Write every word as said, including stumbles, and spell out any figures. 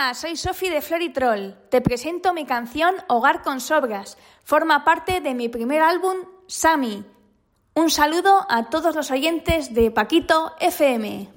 Hola, soy Sofi de Floritrol. Te presento mi canción Hogar con Sobras. Forma parte de mi primer álbum, Sami. Un saludo a todos los oyentes de Paquito F M.